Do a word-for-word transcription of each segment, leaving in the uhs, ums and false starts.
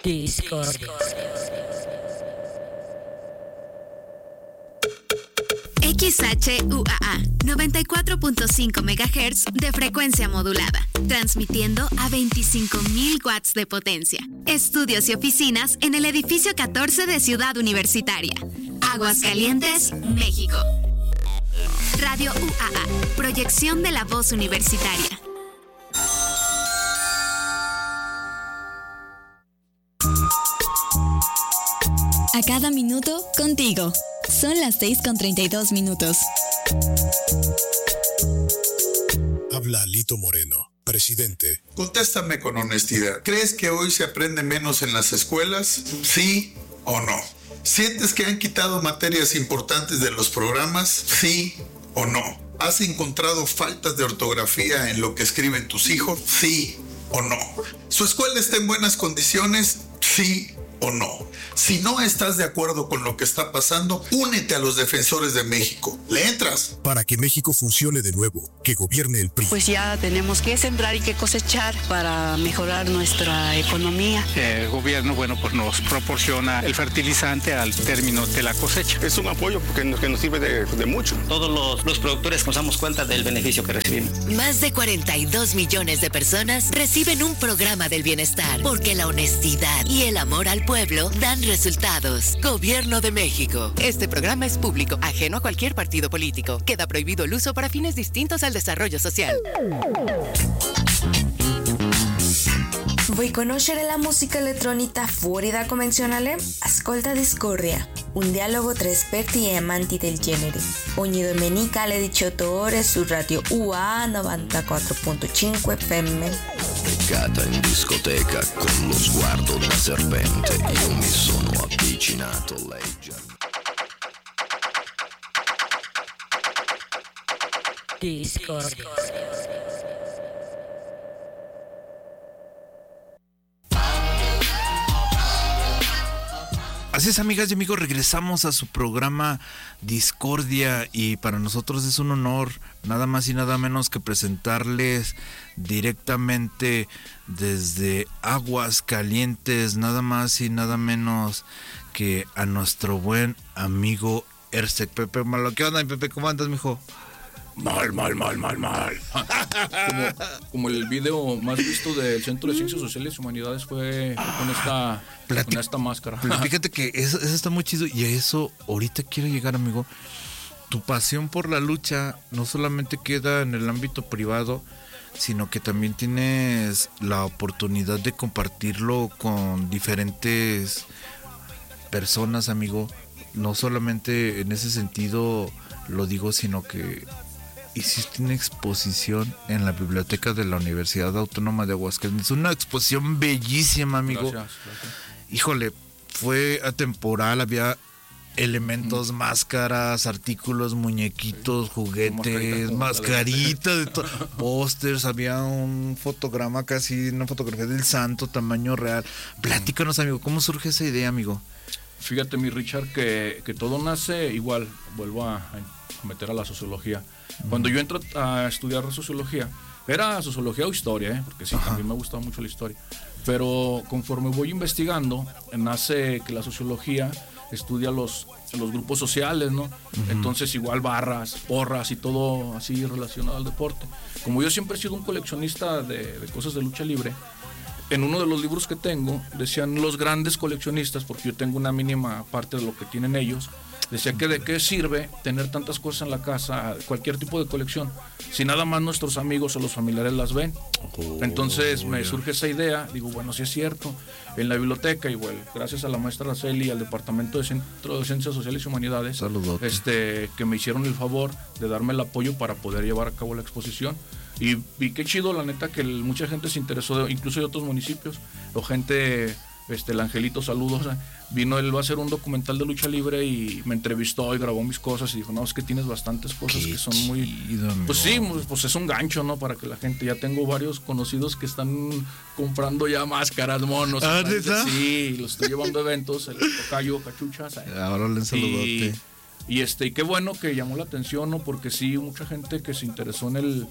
Discordia. X H U A A, noventa y cuatro punto cinco megahertz de frecuencia modulada, transmitiendo a veinticinco mil watts de potencia. Estudios y oficinas en el edificio catorce de Ciudad Universitaria. Aguascalientes, México. Radio U A A, proyección de la voz universitaria. A cada minuto, contigo. Son las seis con treinta y dos minutos. Habla Lito Moreno, presidente. Contéstame con honestidad. ¿Crees que hoy se aprende menos en las escuelas? ¿Sí o no? ¿Sientes que han quitado materias importantes de los programas? ¿Sí o no? ¿Has encontrado faltas de ortografía en lo que escriben tus hijos? ¿Sí o no? ¿Su escuela está en buenas condiciones? ¿Sí o no? Si no estás de acuerdo con lo que está pasando, únete a los defensores de México. ¿Le entras? Para que México funcione de nuevo, que gobierne el P R I. Pues ya tenemos que sembrar y que cosechar para mejorar nuestra economía. El gobierno, bueno, pues nos proporciona el fertilizante al término de la cosecha. Es un apoyo que nos, que nos sirve de, de mucho. Todos los, los productores nos damos cuenta del beneficio que recibimos. Más de cuarenta y dos millones de personas reciben un programa del bienestar, porque la honestidad y el amor al pueblo dan resultados. Gobierno de México. Este programa es público, ajeno a cualquier partido político. Queda prohibido el uso para fines distintos al desarrollo social. Vuoi conoscere la musica elettronica fuori da convenzionale? Ascolta Discordia, un dialogo tra esperti e amanti del genere. Ogni domenica alle diciotto ore su Radio U A A novantaquattro punto cinque F M. Beccata in discoteca con lo sguardo da serpente, io mi sono avvicinato, lei già. Discordia. Así es, amigas y amigos, regresamos a su programa Discordia y para nosotros es un honor nada más y nada menos que presentarles directamente desde Aguascalientes, nada más y nada menos que a nuestro buen amigo Ersek Pepe Malo. ¿Qué onda, Pepe? ¿Cómo andas, mijo? Mal, mal, mal, mal, mal. Como, como el video más visto del Centro de Ciencias Sociales y Humanidades fue con esta, Platic- con esta máscara. Fíjate que eso, eso está muy chido y a eso ahorita quiero llegar, amigo. Tu pasión por la lucha no solamente queda en el ámbito privado, sino que también tienes la oportunidad de compartirlo con diferentes personas, amigo. No solamente en ese sentido lo digo, sino que hiciste una exposición en la biblioteca de la Universidad Autónoma de Aguascalientes. Una exposición bellísima, amigo. Gracias, gracias. Híjole, fue atemporal, había elementos, mm. máscaras, artículos, muñequitos, sí. juguetes, mascaritas, de to- pósters, había un fotograma casi, una fotografía del santo, tamaño real. Platícanos, amigo, ¿cómo surge esa idea, amigo? Fíjate, mi Richard, que, que todo nace igual, vuelvo a, a meter a la sociología. Cuando yo entro a estudiar sociología, era sociología o historia, ¿eh? Porque sí, Ajá. también me gustaba mucho la historia. Pero conforme voy investigando, nace que la sociología estudia los, los grupos sociales, ¿no? Uh-huh. Entonces igual barras, porras y todo así relacionado al deporte. Como yo siempre he sido un coleccionista de, de cosas de lucha libre, en uno de los libros que tengo decían los grandes coleccionistas, porque yo tengo una mínima parte de lo que tienen ellos. Decía que de qué sirve tener tantas cosas en la casa, cualquier tipo de colección, si nada más nuestros amigos o los familiares las ven. Oh, Entonces me yeah. surge esa idea, digo, bueno, sí es cierto, en la biblioteca igual, gracias a la maestra Araceli y al Departamento de Centro de Ciencias Sociales y Humanidades, este, que me hicieron el favor de darme el apoyo para poder llevar a cabo la exposición. Y, y qué chido, la neta, que el, mucha gente se interesó, de, incluso de otros municipios, o gente... Este, el Angelito, saludos, vino, él va a hacer un documental de lucha libre y me entrevistó y grabó mis cosas y dijo, no, es que tienes bastantes cosas Qué que son muy, chido, pues sí, pues es un gancho, ¿no? Para que la gente, ya tengo varios conocidos que están comprando ya máscaras, monos, ¿Ah, ¿neta? Sí, los estoy llevando a eventos, el tocayo, cachuchas, ahora le saludote. Y, y este, y qué bueno que llamó la atención, ¿no? Porque sí, mucha gente que se interesó en el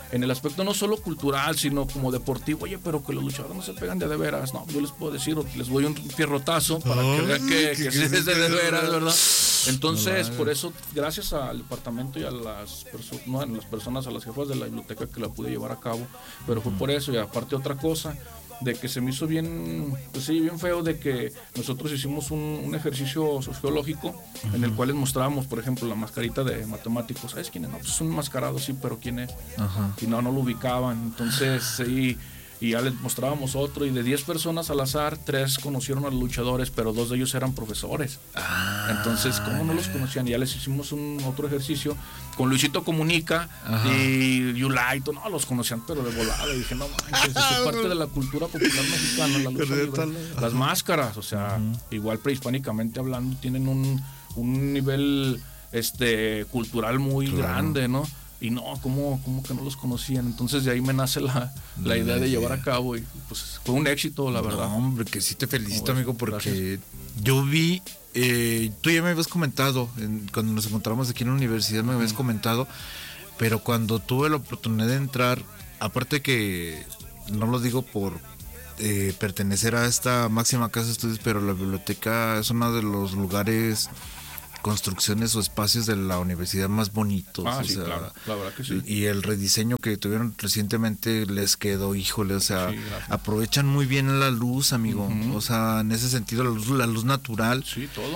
en el aspecto no solo cultural, sino como deportivo. Oye, pero que los luchadores no se pegan de a de veras. No, yo les puedo decir, les voy un fierrotazo para que vean que, que sí es de de veras, ¿verdad? Entonces, por eso, gracias al departamento y a las, perso- no, a las personas, a las jefas de la biblioteca que la pude llevar a cabo, pero fue por eso. Y aparte otra cosa, de que se me hizo bien, pues sí, bien feo, de que nosotros hicimos un, un ejercicio sociológico uh-huh. en el cual les mostrábamos, por ejemplo, la mascarita de matemáticos. ¿Sabes quién es? No, pues es un enmascarado, sí, pero ¿quién es? Uh-huh. Y no, no lo ubicaban. Entonces, sí, y ya les mostrábamos otro, y de diez personas al azar, tres conocieron a los luchadores, pero dos de ellos eran profesores. Ah, entonces, ¿cómo no los conocían? Y ya les hicimos un otro ejercicio con Luisito Comunica Ajá. y Yulaito, no, los conocían, pero de volada. Y dije, no manches, eso es parte de la cultura popular mexicana, la lucha libre. Las máscaras, o sea, uh-huh. igual prehispánicamente hablando, tienen un, un nivel este cultural muy claro. grande, ¿no? Y no, ¿cómo, ¿cómo que no los conocían? Entonces de ahí me nace la, la idea de llevar a cabo y pues fue un éxito, la verdad. No, hombre, que sí te felicito, amigo, porque gracias. Yo vi, eh, tú ya me habías comentado, en, cuando nos encontramos aquí en la universidad me habías mm. comentado, pero cuando tuve la oportunidad de entrar, aparte que no lo digo por eh, pertenecer a esta máxima casa de estudios, pero la biblioteca es uno de los lugares, construcciones o espacios de la universidad más bonitos. Ah, o sí, sea, claro, la verdad que sí. Y el rediseño que tuvieron recientemente les quedó, híjole, o sea, sí, aprovechan muy bien la luz, amigo. Uh-huh. O sea, en ese sentido, la luz, la luz natural. Sí, todo.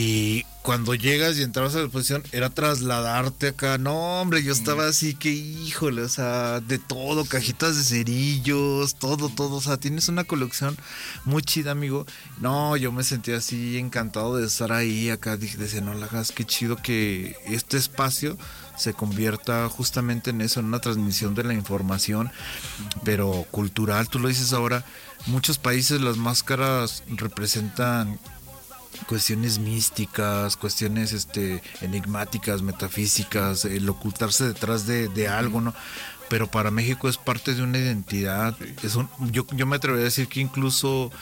Y cuando llegas y entrabas a la exposición, era trasladarte acá. No, hombre, yo estaba así que, híjole, o sea, de todo, cajitas de cerillos, todo, todo. O sea, tienes una colección muy chida, amigo. No, yo me sentía así encantado de estar ahí acá. Dije, decía, no la hagas, qué chido que este espacio se convierta justamente en eso, en una transmisión de la información, pero cultural. Tú lo dices ahora, muchos países las máscaras representan cuestiones místicas, cuestiones este enigmáticas, metafísicas, el ocultarse detrás de, de algo, ¿no? Pero para México es parte de una identidad. Sí. Es un, yo, yo me atrevería a decir que incluso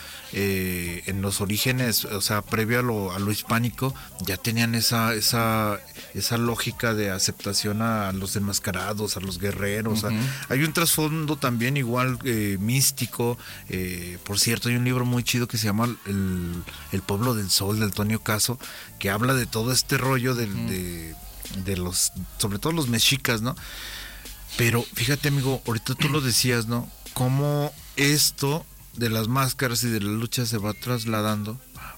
eh, en los orígenes, o sea, previo a lo, a lo hispánico, ya tenían esa, esa, esa lógica de aceptación a los enmascarados, a los guerreros. Uh-huh. A, hay un trasfondo también igual eh, místico. Eh, por cierto, hay un libro muy chido que se llama El, El Pueblo del Sol, de Antonio Caso, que habla de todo este rollo de, uh-huh. de, de los, sobre todo los mexicas, ¿no? Pero fíjate, amigo, ahorita tú lo decías, ¿no? Cómo esto de las máscaras y de la lucha se va trasladando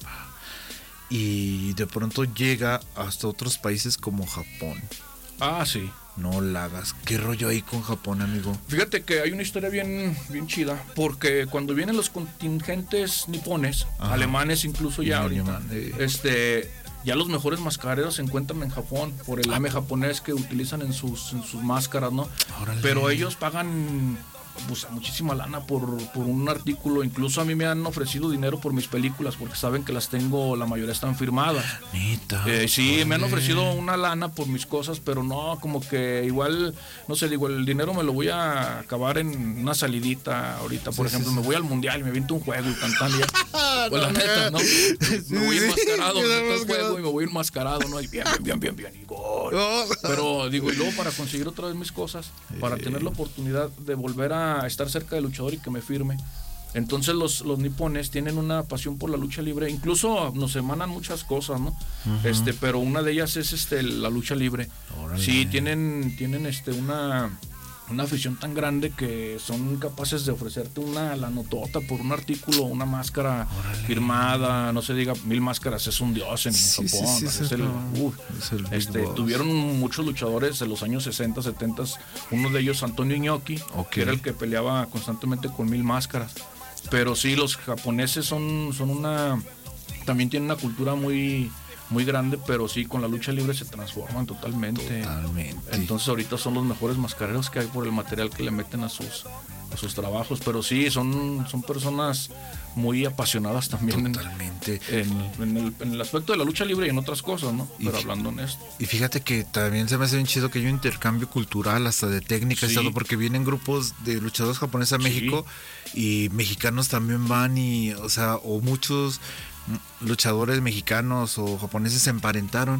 y de pronto llega hasta otros países como Japón. Ah, sí. No la hagas. ¿Qué rollo hay con Japón, amigo? Fíjate que hay una historia bien, bien chida, porque cuando vienen los contingentes nipones, Ajá. alemanes incluso ya ahorita, eh. este... ya los mejores mascareros se encuentran en Japón por el lame japonés que utilizan en sus, en sus máscaras, ¿no? Órale. Pero ellos pagan pues muchísima lana por, por un artículo. Incluso a mí me han ofrecido dinero por mis películas porque saben que las tengo, la mayoría están firmadas. Neta. Eh, sí, órale. Me han ofrecido una lana por mis cosas, pero no, como que igual, no sé, digo, el dinero me lo voy a acabar en una salidita ahorita, por sí, ejemplo, sí, sí. me voy al mundial y me aviento un juego y cantan ya. Pues la neta, ¿no? Me voy enmascarado, me meto el juego y me voy enmascarado, ¿no? Y bien, bien, bien, bien, bien, y gol. Pero digo, y luego para conseguir otra vez mis cosas, para tener la oportunidad de volver a estar cerca del luchador y que me firme. Entonces los, los nipones tienen una pasión por la lucha libre, incluso nos emanan muchas cosas, ¿no? Uh-huh. Este, pero una de ellas es este la lucha libre. Órale. Sí, tienen, tienen este una una afición tan grande que son capaces de ofrecerte una lanotota por un artículo, una máscara Órale. firmada, no se diga mil máscaras, es un dios en sí, Japón. Sí, sí, es el, uh, es el este, tuvieron muchos luchadores en los años sesenta, setenta, uno de ellos Antonio Inoki, okay. que era el que peleaba constantemente con mil máscaras. Pero sí, los japoneses son, son una, también tienen una cultura muy muy grande, pero sí, con la lucha libre se transforman totalmente. Totalmente. Entonces ahorita son los mejores mascareros que hay por el material que le meten a sus a sus trabajos, pero sí, son, son personas muy apasionadas también. Totalmente. En, en, en, el, en el aspecto de la lucha libre y en otras cosas, ¿no? Pero y, hablando en esto. Y fíjate que también se me hace bien chido que hay un intercambio cultural, hasta de técnicas, sí. todo, porque vienen grupos de luchadores japoneses a México sí. y mexicanos también van y, o sea, o muchos luchadores mexicanos o japoneses se emparentaron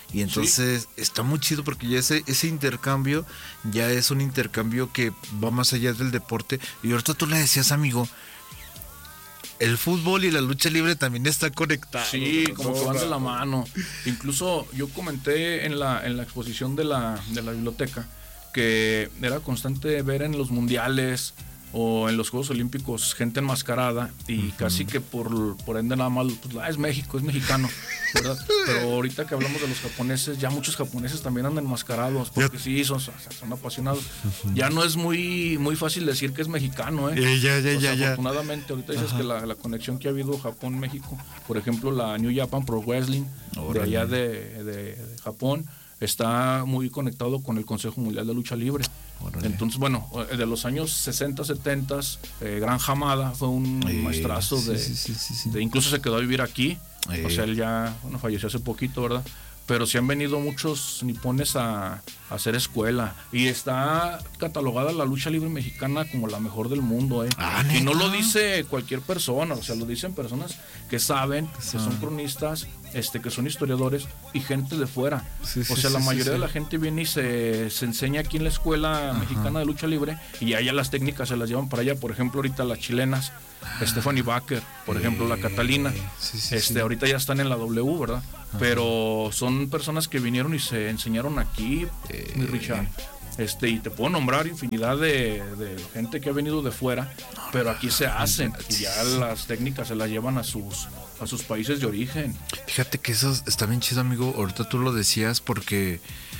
Y entonces sí. está muy chido porque ya ese, ese intercambio ya es un intercambio que va más allá del deporte. Y ahorita tú le decías, amigo, el fútbol y la lucha libre también está conectado. Sí, como que van de la mano. Incluso yo comenté en la, en la exposición de la, de la biblioteca que era constante ver en los mundiales o en los Juegos Olímpicos gente enmascarada y uh-huh. casi que por, por ende nada más, pues, ah, es México, es mexicano, ¿verdad? Pero ahorita que hablamos de los japoneses, ya muchos japoneses también andan enmascarados porque sí, son, son apasionados. Uh-huh. Ya no es muy, muy fácil decir que es mexicano, ¿eh? eh ya, ya, pues, ya, afortunadamente, ahorita dices uh-huh. que la, la conexión que ha habido Japón-México, por ejemplo, la New Japan Pro Wrestling, oh, de allá de, de, de Japón, está muy conectado con el Consejo Mundial de Lucha Libre. Órale. Entonces, bueno, de los años sesenta, setenta, eh, Gran Hamada fue un eh, maestrazo de, sí, sí, sí, sí. de, incluso se quedó a vivir aquí, eh. o sea, él ya, bueno, falleció hace poquito, ¿verdad? Pero sí han venido muchos nipones a, a hacer escuela y está catalogada la lucha libre mexicana como la mejor del mundo, ¿eh? Ah, y no lo dice cualquier persona, o sea, lo dicen personas que saben, que son cronistas, este, que son historiadores y gente de fuera. Sí, sí, o sea, sí, la sí, mayoría sí. de la gente viene y se, se enseña aquí en la escuela Ajá. mexicana de lucha libre y allá las técnicas se las llevan para allá. Por ejemplo, ahorita las chilenas, ah. Stephanie Baker, por eh, ejemplo, la Catalina, sí, sí, este, sí. ahorita ya están en la W, ¿verdad? Ajá. Pero son personas que vinieron y se enseñaron aquí, eh, mi Richard. Este, y te puedo nombrar infinidad de, de gente que ha venido de fuera, pero aquí se hacen y ya las técnicas se las llevan a sus a sus países de origen. Fíjate que eso está bien chido, amigo. Ahorita tú lo decías porque,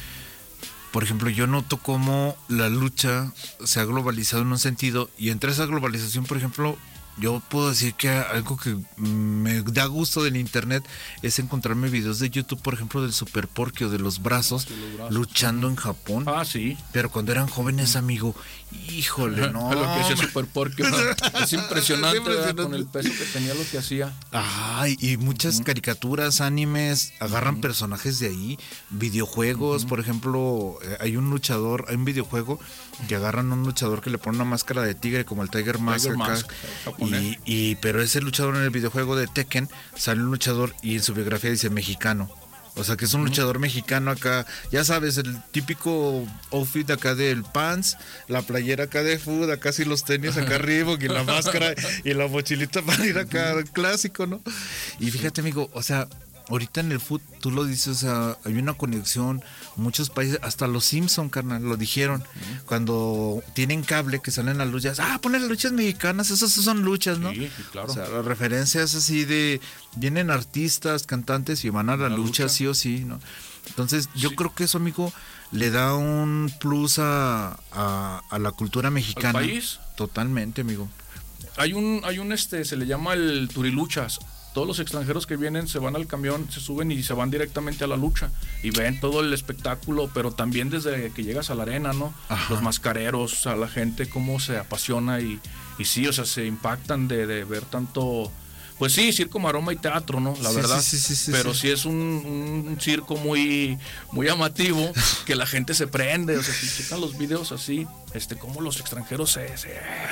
por ejemplo, yo noto cómo la lucha se ha globalizado en un sentido y entre esa globalización, por ejemplo, yo puedo decir que algo que me da gusto del internet es encontrarme videos de YouTube, por ejemplo, del Super Porky o de los brazos, los brazos luchando en Japón. Ah, sí. Pero cuando eran jóvenes, amigo, híjole, no. Lo que hacía Super Porky, es impresionante, impresionante. Con el peso que tenía lo que hacía. Ay, y muchas uh-huh. caricaturas, animes, agarran uh-huh. personajes de ahí, videojuegos, uh-huh. por ejemplo, hay un luchador, hay un videojuego que agarran a un luchador que le pone una máscara de tigre como el Tiger Mask, Tiger acá, Mask y, y pero ese luchador en el videojuego de Tekken sale un luchador y en su biografía dice mexicano. O sea que es un uh-huh. luchador mexicano acá, ya sabes, el típico outfit acá del pants, la playera acá de food, acá sí los tenis acá arriba y la máscara y la mochilita para ir acá, clásico, ¿no? Y fíjate, amigo, o sea, ahorita en el food, tú lo dices, o sea, hay una conexión, muchos países, hasta los Simpson, carnal, lo dijeron, uh-huh. cuando tienen cable que salen las luchas, ah, ponen las luchas mexicanas, esas son luchas, ¿no? Sí, claro. O sea, las referencias así de, vienen artistas, cantantes y van a la, la lucha, lucha sí o sí, ¿no? Entonces, yo sí. creo que eso, amigo, le da un plus a, a, a la cultura mexicana. ¿Al país? Totalmente, amigo. Hay un, hay un, este, se le llama el Turiluchas. Todos los extranjeros que vienen se van al camión, se suben y se van directamente a la lucha y ven todo el espectáculo, pero también desde que llegas a la arena, ¿no? Ajá. Los mascareros, a la gente cómo se apasiona y, y sí, o sea, se impactan de, de ver tanto, pues sí, circo, maroma y teatro, ¿no? La sí, verdad, sí, sí, sí, pero sí, sí es un, un circo muy, muy llamativo, que la gente se prende, o sea, si checan los videos así, este, cómo los extranjeros se, se,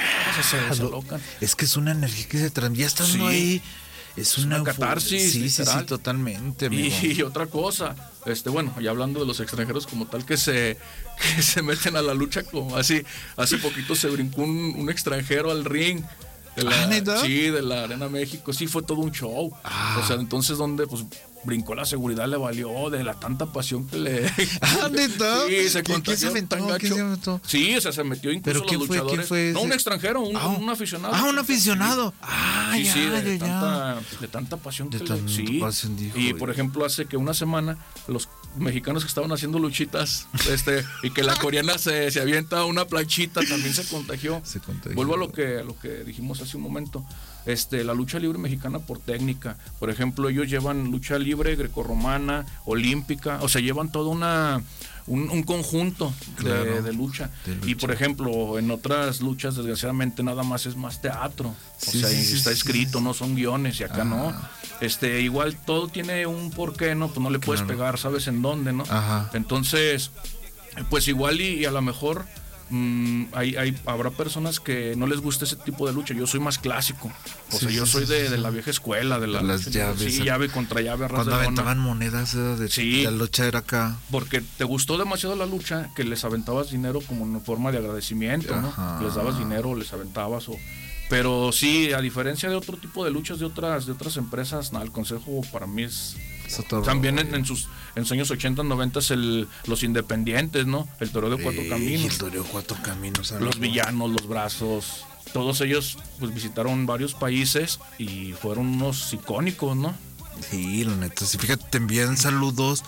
se, se, se alocan. Es que es una energía que se transmite, ya estando sí. ahí. Es una, es una catarsis. Sí, sí, sí, totalmente. Y, y otra cosa, este, bueno, ya hablando de los extranjeros como tal que se, que se meten a la lucha, como así, hace poquito se brincó un, un extranjero al ring. De la, ¿Ah, sí, de la Arena México, sí, fue todo un show. Ah. O sea, entonces donde pues brincó la seguridad, le valió de la tanta pasión que le... Ah, ¿neta? Sí, se ¿Quién, ¿quién se aventó? ¿Quién se aventó? Sí, o sea, se metió incluso ¿Pero quién los fue? luchadores. ¿Quién fue ese? No, un extranjero, un, ah, un aficionado. Ah, un aficionado. Ah, sí, ya, sí, de, ya, tanta, de tanta pasión de que tanta le... Sí, pasión, dijo, y por ejemplo, hace que una semana los mexicanos que estaban haciendo luchitas, este, y que la coreana se, se avienta una planchita, también se contagió. Se contagió. Vuelvo a lo que, a lo que dijimos hace un momento. Este, la lucha libre mexicana por técnica, por ejemplo, ellos llevan lucha libre grecorromana, olímpica, o sea, llevan toda una un, un conjunto de, claro, de, lucha. de lucha. Y por ejemplo, en otras luchas, desgraciadamente, nada más es más teatro. O sí, sea, sí, está sí, escrito, sí. no son guiones, y acá ah. no. Este, igual todo tiene un porqué, ¿no? Pues no le puedes claro. pegar, sabes en dónde, ¿no? Ajá. Entonces, pues igual y, y a lo mejor Mm, hay, hay, habrá personas que no les gusta ese tipo de lucha. Yo soy más clásico. O Sí, sea, yo sí, soy sí, de, sí. de la vieja escuela, de la, las llaves. Sí, llave contra llave, a ras Cuando de aventaban lona. monedas era de, Sí. la lucha era acá. Porque te gustó demasiado la lucha que les aventabas dinero como una forma de agradecimiento, ¿no? Ajá. Les dabas dinero, les aventabas o... Pero sí, a diferencia de otro tipo de luchas de otras de otras empresas, no, el consejo para mí es... También en, en sus en sus años ochenta, noventa el los independientes, ¿no? El toreo de cuatro Ey, caminos. el toreo de cuatro caminos. Los amigo. villanos, los brazos, todos ellos pues visitaron varios países y fueron unos icónicos, ¿no? Sí, la neta, sí, fíjate, te envían saludos.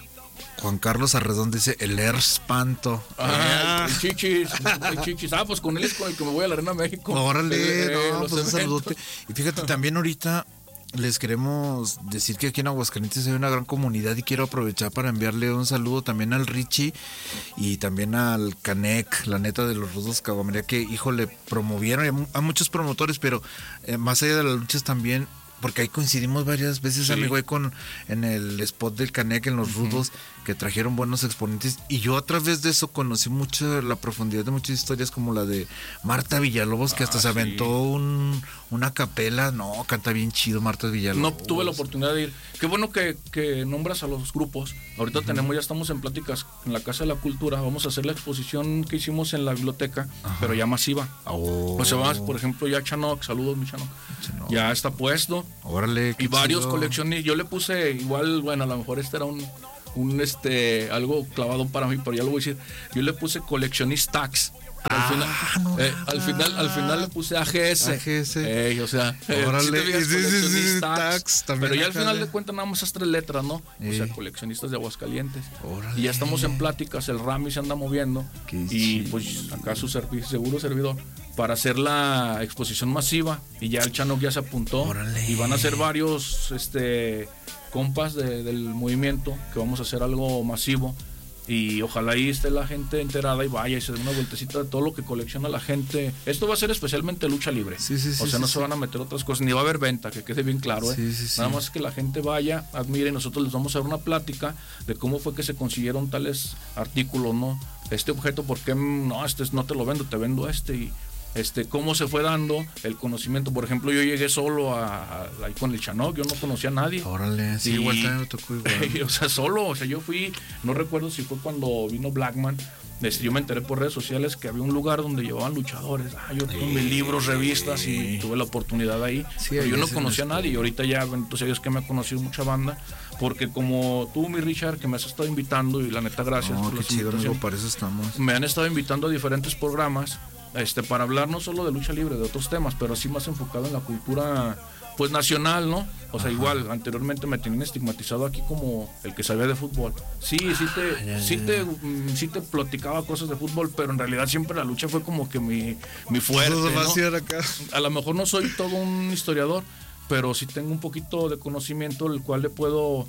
Juan Carlos Arredón dice el Erspanto. Ah, el chichis, el chichis. Ah, pues con él es con el que me voy a la Arena México. Órale, Eh, no, los pues un eventos. saludote. Y fíjate, también ahorita les queremos decir que aquí en Aguascalientes hay una gran comunidad y quiero aprovechar para enviarle un saludo también al Richie y también al Canec, la neta de los Rudos Caguamería, que híjole, promovieron, hay mu- hay muchos promotores, pero eh, más allá de las luchas también, porque ahí coincidimos varias veces, Sí. amigo, ahí con en el spot del Canec, en los Rudos, que trajeron buenos exponentes, y yo a través de eso conocí mucho la profundidad de muchas historias, como la de Marta Villalobos, que hasta Ah, se sí. aventó un, una capela. No, canta bien chido Marta Villalobos. No tuve la oportunidad de ir. Qué bueno que, que nombras a los grupos. Ahorita tenemos, ya estamos en pláticas en la Casa de la Cultura. Vamos a hacer la exposición que hicimos en la biblioteca, Ajá. pero ya masiva. Oh. O sea, vas, por ejemplo, ya Chanoc, saludos mi Chanoc. Chanoc. Ya está puesto. Órale, qué Y varios chido. coleccionistas. Yo le puse igual, bueno, a lo mejor este era un, un este, algo clavado para mí, pero ya lo voy a decir. Yo le puse coleccionistas. Al, Ah, final, no eh, al final, al final le puse A G S. A G S. Ey, o sea, eh, Órale, sí te fijas, sí, sí, sí, sí, coleccionistas, tax, también pero ya al acá final de- de cuentas nada más esas tres letras, ¿no? O sea, Ey. coleccionistas de Aguascalientes. Órale. Y ya estamos en pláticas, el Rami se anda moviendo Qué y chido. pues acá su servi- seguro servidor para hacer la exposición masiva y ya el Chanoc ya se apuntó. Órale. Y van a ser varios este compas de- del movimiento que vamos a hacer algo masivo. Y ojalá ahí esté la gente enterada y vaya y se dé una vueltecita de todo lo que colecciona la gente. Esto va a ser especialmente lucha libre. Sí, sí, sí, o sea, no sí, se sí. van a meter otras cosas, ni va a haber venta, que quede bien claro. ¿eh? Sí, sí, sí. Nada más que la gente vaya, admire, y nosotros les vamos a dar una plática de cómo fue que se consiguieron tales artículos, ¿no? Este objeto, ¿por qué no? Este no te lo vendo, te vendo este. Y este cómo se fue dando el conocimiento. Por ejemplo, yo llegué solo a, a- ahí con el Chanoc, yo no conocía a nadie. Órale, sí, Y- igual también me tocó igual. o sea, solo, o sea, yo fui, no recuerdo si fue cuando vino Blackman, este, yo me enteré por redes sociales que había un lugar donde llevaban luchadores. Ah, yo con mis libros, revistas y tuve la oportunidad ahí. Sí, pero ahí yo no es en conocía a esto. nadie y ahorita ya, entonces Dios que me ha conocido mucha banda, porque como tú, mi Richard, que me has estado invitando y la neta gracias No, por qué las chido, amigo, invitaciones, para eso estamos. me han estado invitando a diferentes programas este para hablar no solo de lucha libre, de otros temas, pero sí más enfocado en la cultura pues nacional, ¿no? O sea, Ajá. igual anteriormente me tenían estigmatizado aquí como el que sabía de fútbol. Sí, sí te Ah, ya, sí ya. te mm, sí te platicaba cosas de fútbol, pero en realidad siempre la lucha fue como que mi mi fuerte, Todo ¿no? vaciar acá. A lo mejor no soy todo un historiador, pero sí tengo un poquito de conocimiento el cual le puedo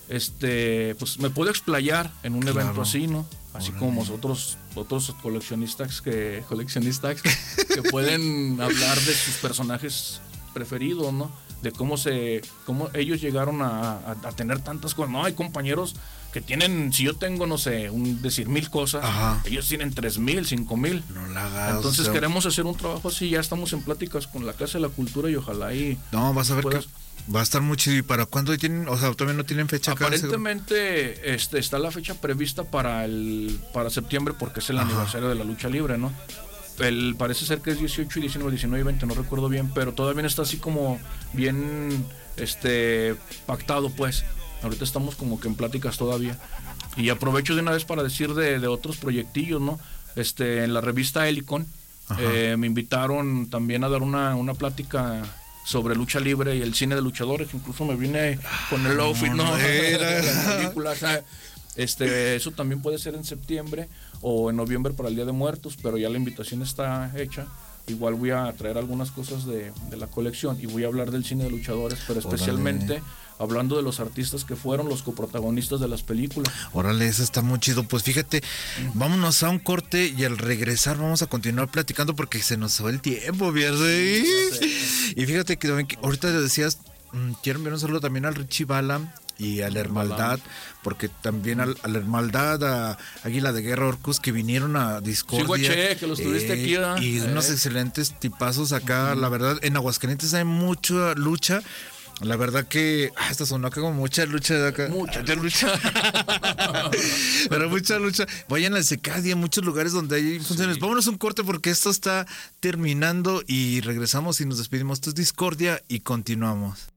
este pues me puedo explayar en un Claro. evento así, ¿no? Así Órale. como otros otros coleccionistas que coleccionistas que pueden hablar de sus personajes preferidos, ¿no? De cómo se cómo ellos llegaron a, a, a tener tantas cosas. No, hay compañeros que tienen, si yo tengo, no sé, un decir mil cosas, Ajá. ellos tienen tres mil, cinco mil. No la hagas. Entonces o sea, queremos hacer un trabajo así, ya estamos en pláticas con la Casa de la Cultura y ojalá y No, vas a ver puedas- que va a estar muy chido. ¿Y para cuándo tienen? O sea, todavía no tienen fecha acá. aparentemente este está la fecha prevista para el para septiembre porque es el Ajá. aniversario de la lucha libre, ¿no? El, parece ser que es dieciocho y diecinueve, diecinueve y veinte, no recuerdo bien, pero todavía no está así como bien este pactado, pues. Ahorita estamos como que en pláticas todavía. Y aprovecho de una vez para decir de, de otros proyectillos, ¿no? Este, en la revista Helicon eh, me invitaron también a dar una, una plática sobre lucha libre y el cine de luchadores, incluso me vine con el outfit, ¿no? no era. De la película, o sea, este, eso también puede ser en septiembre o en noviembre para el Día de Muertos, pero ya la invitación está hecha. Igual voy a traer algunas cosas de, de la colección y voy a hablar del cine de luchadores, pero especialmente Órale. hablando de los artistas que fueron los coprotagonistas de las películas. Órale, eso está muy chido. Pues fíjate, vámonos a un corte y al regresar vamos a continuar platicando porque se nos fue el tiempo, ¿viernes? Y fíjate que, también que ahorita le decías, mm, quiero enviar un saludo también al Richie Bala y a la Hermandad, porque también a, a la Hermandad, a Águila de Guerra, Orcus, que vinieron a Discordia. Sí, guaché, que los tuviste aquí, ¿verdad? Y eh. unos excelentes tipazos acá, uh-huh. La verdad, en Aguascalientes hay mucha lucha. La verdad que ah, esta sonó acá como mucha lucha de acá. Mucha de lucha. Pero mucha lucha. Vayan al Cecadia, muchos lugares donde hay funciones. Sí. Vámonos un corte porque esto está terminando y regresamos y nos despedimos. Esto es Discordia y continuamos.